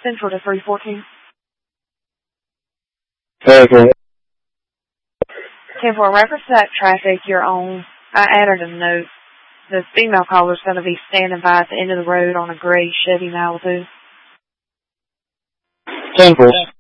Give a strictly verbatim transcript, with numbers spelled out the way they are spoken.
Central to three fourteen. Okay. ten four, reference that traffic you're on. I added a note. The female caller's going to be standing by at the end of the road on a gray Chevy Malibu. ten four.